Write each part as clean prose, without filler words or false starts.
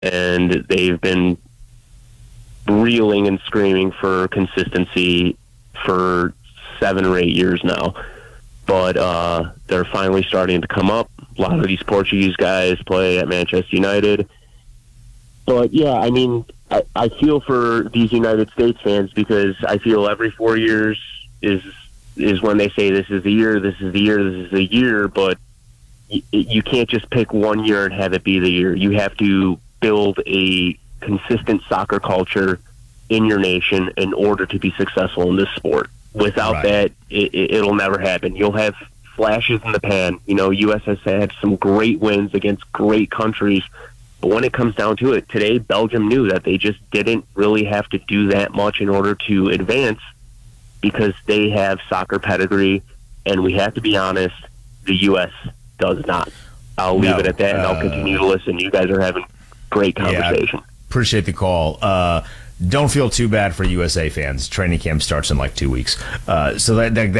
and they've been reeling and screaming for consistency for 7 or 8 years now. But they're finally starting to come up. A lot of these Portuguese guys play at Manchester United. But, yeah, I mean, I feel for these United States fans because I feel every 4 years is when they say this is the year, this is the year, this is the year, but you can't just pick 1 year and have it be the year. You have to build a consistent soccer culture in your nation in order to be successful in this sport. Without that, it'll never happen. You'll have flashes in the pan. You know, U.S. has had some great wins against great countries, but when it comes down to it, today Belgium knew that they just didn't really have to do that much in order to advance because they have soccer pedigree, and we have to be honest, the U.S. does not. I'll leave it at that, and I'll continue to listen. You guys are having great conversation. Yeah, appreciate the call. Don't feel too bad for USA fans. Training camp starts in like 2 weeks. So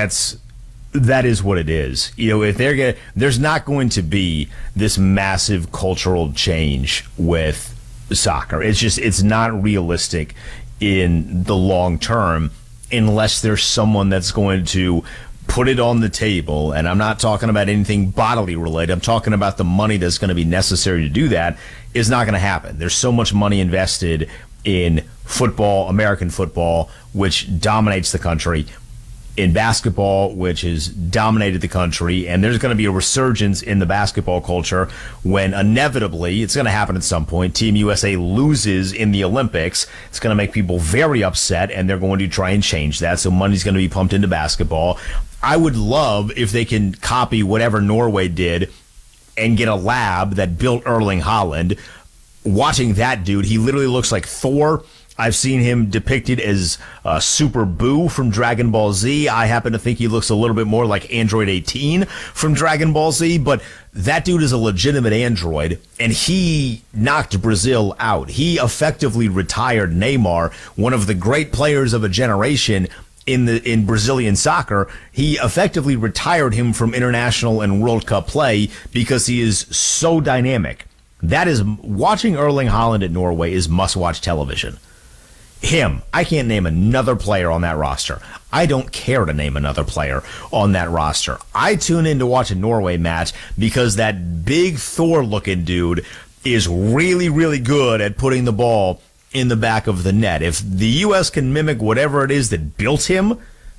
that is what it is. You know, if there's not going to be this massive cultural change with soccer. It's not realistic in the long term unless there's someone that's going to put it on the table. And I'm not talking about anything bodily related. I'm talking about the money that's going to be necessary to do that is not going to happen. There's so much money invested in football, American football, which dominates the country, in basketball, which has dominated the country, and there's going to be a resurgence in the basketball culture when inevitably, it's going to happen at some point, Team USA loses in the Olympics. It's going to make people very upset, and they're going to try and change that, so money's going to be pumped into basketball. I would love if they can copy whatever Norway did and get a lab that built Erling Haaland. Watching that dude, he literally looks like Thor. I've seen him depicted as Super Boo from Dragon Ball Z. I happen to think he looks a little bit more like Android 18 from Dragon Ball Z, but that dude is a legitimate android, and he knocked Brazil out. He effectively retired Neymar, one of the great players of a generation in Brazilian soccer. He effectively retired him from international and World Cup play because he is so dynamic. That is, watching Erling Haaland at Norway is must-watch television. Him. I can't name another player on that roster. I don't care to name another player on that roster. I tune in to watch a Norway match because that big Thor-looking dude is really, really good at putting the ball in the back of the net. If the U.S. can mimic whatever it is that built him,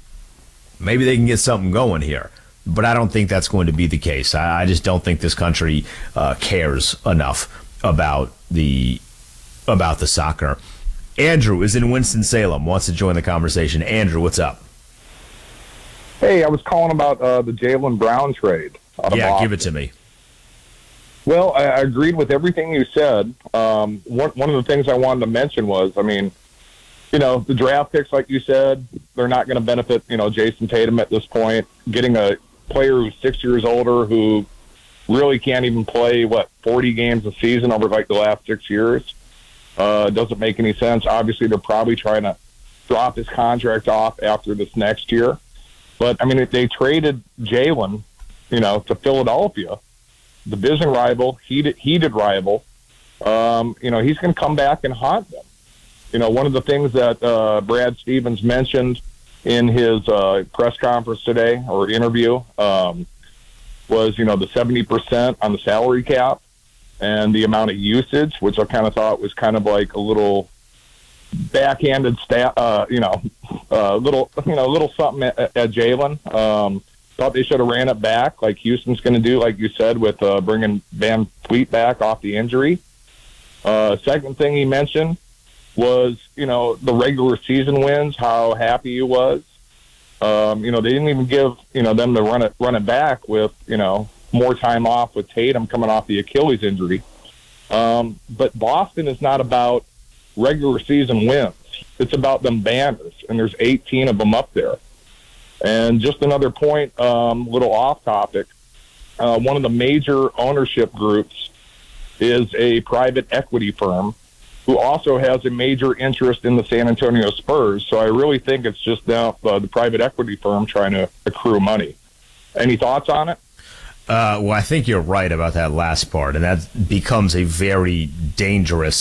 maybe they can get something going here. But I don't think that's going to be the case. I just don't think this country cares enough about the soccer. Andrew is in Winston-Salem, wants to join the conversation. Andrew, what's up? Hey, I was calling about the Jaylen Brown trade. Yeah, give it to me. Well, I agreed with everything you said. One of the things I wanted to mention was, I mean, you know, the draft picks, like you said, they're not going to benefit, you know, Jason Tatum at this point. Getting a player who's 6 years older who really can't even play, 40 games a season over like the last 6 years. Doesn't make any sense. Obviously, they're probably trying to drop his contract off after this next year. But, I mean, if they traded Jaylen, you know, to Philadelphia, division rival, heated rival, you know, he's going to come back and haunt them. You know, one of the things that Brad Stevens mentioned in his press conference today or interview was, you know, the 70% on the salary cap and the amount of usage, which I kind of thought was kind of like a little backhanded little something at Jaylen. Thought they should have ran it back like Houston's going to do, like you said, with bringing Van Fleet back off the injury. Second thing he mentioned was, you know, the regular season wins, how happy he was. You know, they didn't even give, you know, them to run it back with, you know, more time off with Tatum coming off the Achilles injury. But Boston is not about regular season wins. It's about them banners, and there's 18 of them up there. And just another point, little off topic, one of the major ownership groups is a private equity firm who also has a major interest in the San Antonio Spurs. So I really think it's just now the private equity firm trying to accrue money. Any thoughts on it? Well, I think you're right about that last part, and that becomes a very dangerous